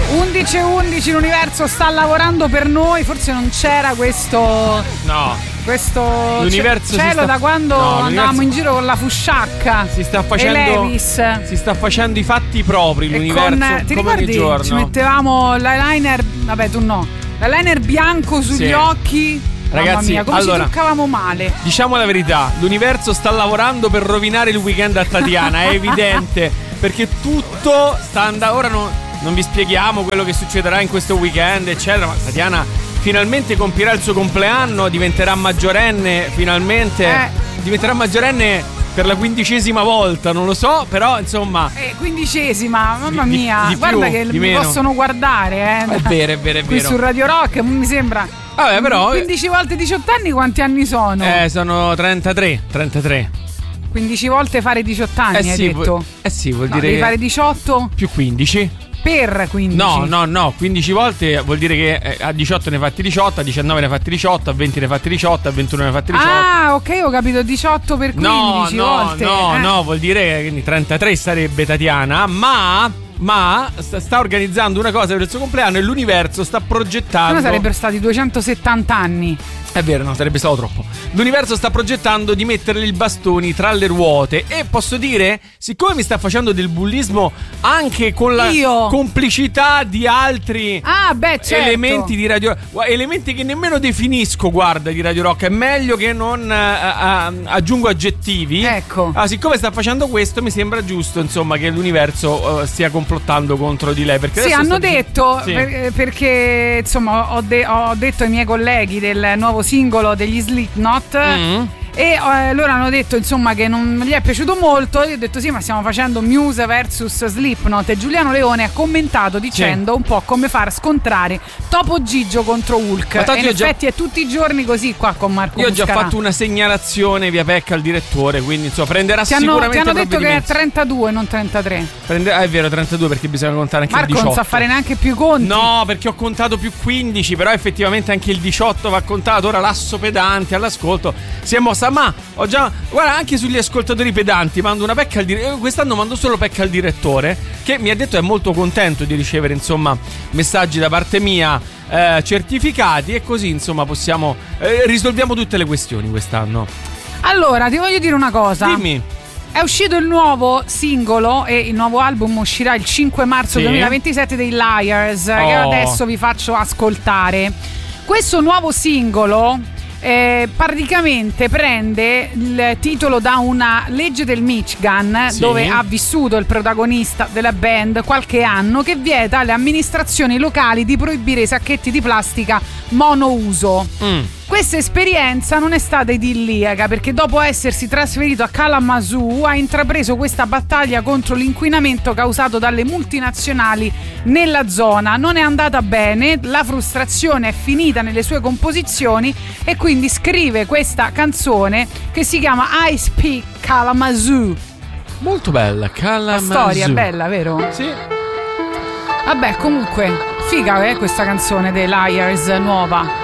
11:11, l'universo sta lavorando per noi, forse non c'era questo l'universo cielo da quando andavamo in giro con la fusciacca. Si sta facendo i fatti propri l'universo. Ti ricordi? Ci mettevamo l'eyeliner, vabbè tu no, l'eyeliner bianco sugli occhi. Ragazzi, mamma mia, come ci toccavamo male. Diciamo la verità, l'universo sta lavorando per rovinare il weekend a Tatiana, è evidente, perché tutto sta andando. Ora non vi spieghiamo quello che succederà in questo weekend, eccetera, ma Tatiana finalmente compirà il suo compleanno, diventerà maggiorenne, finalmente. Diventerà maggiorenne per la 15ª volta, non lo so, però insomma 15ª, mamma mia, di guarda più, che di mi meno. Possono guardare, È vero. Qui su Radio Rock mi sembra. Vabbè, però 15 volte 18 anni quanti anni sono? Sono 33. 15 volte fare 18 anni, hai detto? Sì, vuol dire devi fare 18 più 15. Per 15. No, 15 volte vuol dire che a 18 ne fatti 18, a 19 ne fatti 18, a 20 ne fatti 18, a 21 ne fatti 18. Ah, ok, ho capito, 18 per 15 volte. No, vuol dire che 33 sarebbe Tatiana, ma sta organizzando una cosa per il suo compleanno e l'universo sta progettando. No, sarebbero stati 270 anni. È vero, no, sarebbe stato troppo. L'universo sta progettando di metterle i bastoni tra le ruote e posso dire, siccome mi sta facendo del bullismo anche con la complicità di altri elementi di Radio Rock, elementi che nemmeno definisco, guarda, di Radio Rock, è meglio che non aggiungo aggettivi. Ecco. Siccome sta facendo questo, mi sembra giusto, insomma, che l'universo stia complottando contro di lei. Perché sì, hanno detto, perché insomma ho detto ai miei colleghi del nuovo singolo degli Slipknot e loro hanno detto insomma che non gli è piaciuto molto. Io ho detto sì, ma stiamo facendo Muse vs Slipknot e Giuliano Leone ha commentato dicendo un po' come far scontrare Topo Gigio contro Hulk. E in effetti è tutti i giorni così qua con Marco Muscarà. Io ho già fatto una segnalazione via PEC al direttore, quindi insomma prenderà sicuramente. Ti hanno detto che è 32 non 33. È vero, 32 perché bisogna contare anche Marco il 18. Non sa fare neanche più i conti. No, perché ho contato più 15, però effettivamente anche il 18 va contato. Ora l'asso pedante all'ascolto si è mossa, ma ho già, guarda, anche sugli ascoltatori pedanti mando una PEC al direttore. Quest'anno mando solo PEC al direttore, che mi ha detto è molto contento di ricevere insomma messaggi da parte mia certificati, e così insomma possiamo risolviamo tutte le questioni quest'anno. Allora ti voglio dire una cosa. Dimmi. È uscito il nuovo singolo e il nuovo album uscirà il 5 marzo 2027 dei Liars, che adesso vi faccio ascoltare. Questo nuovo singolo praticamente prende il titolo da una legge del Michigan dove ha vissuto il protagonista della band qualche anno, che vieta alle amministrazioni locali di proibire i sacchetti di plastica monouso. Questa esperienza non è stata idilliaca, perché dopo essersi trasferito a Kalamazoo ha intrapreso questa battaglia contro l'inquinamento causato dalle multinazionali nella zona. Non è andata bene, la frustrazione è finita nelle sue composizioni e quindi scrive questa canzone che si chiama I Speak Kalamazoo. Molto bella, Kalamazoo. La storia è bella, vero? Sì. Vabbè, comunque figa questa canzone dei Liars nuova.